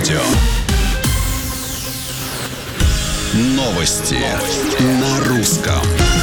радио. Новости на русском.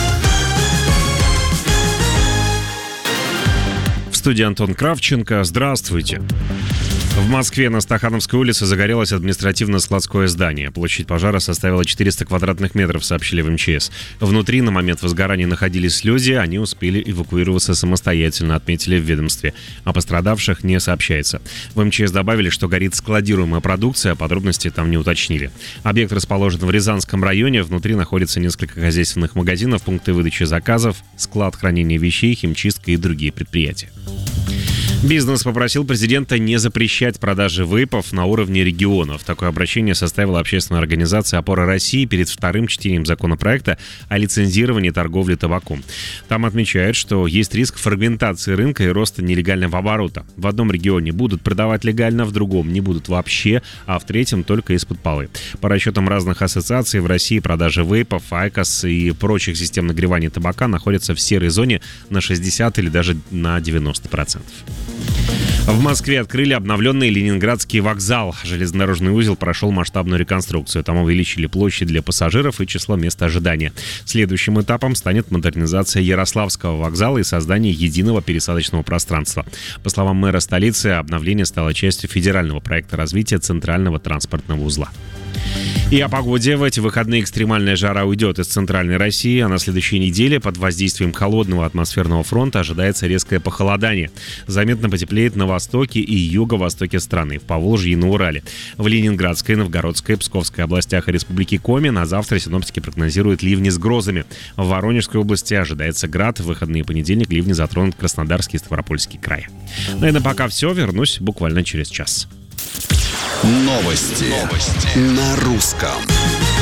В студии Антон Кравченко. Здравствуйте. В Москве на Стахановской улице загорелось административно-складское здание. Площадь пожара составила 400 квадратных метров, сообщили в МЧС. Внутри на момент возгорания находились люди, они успели эвакуироваться самостоятельно, отметили в ведомстве. О пострадавших не сообщается. В МЧС добавили, что горит складируемая продукция, подробности там не уточнили. Объект расположен в Рязанском районе, внутри находится несколько хозяйственных магазинов, пункты выдачи заказов, склад хранения вещей, химчистка и другие предприятия. Бизнес попросил президента не запрещать продажи вейпов на уровне регионов. Такое обращение составила общественная организация «Опора России» перед вторым чтением законопроекта о лицензировании торговли табаком. Там отмечают, что есть риск фрагментации рынка и роста нелегального оборота. В одном регионе будут продавать легально, в другом не будут вообще, а в третьем только из-под полы. По расчетам разных ассоциаций, в России продажи вейпов, айкос и прочих систем нагревания табака находятся в серой зоне на 60 или даже на 90%. В Москве открыли обновленный Ленинградский вокзал. Железнодорожный узел прошел масштабную реконструкцию. Там увеличили площадь для пассажиров и число мест ожидания. Следующим этапом станет модернизация Ярославского вокзала и создание единого пересадочного пространства. По словам мэра столицы, обновление стало частью федерального проекта развития центрального транспортного узла. И о погоде. В эти выходные экстремальная жара уйдет из центральной России, а на следующей неделе под воздействием холодного атмосферного фронта ожидается резкое похолодание. Заметно потеплеет на востоке и юго-востоке страны, в Поволжье и на Урале. В Ленинградской, Новгородской, Псковской областях и Республике Коми на завтра синоптики прогнозируют ливни с грозами. В Воронежской области ожидается град. В выходные понедельник ливни затронут Краснодарский и Ставропольский край. Наверное, пока все. Вернусь буквально через час. Новости на русском.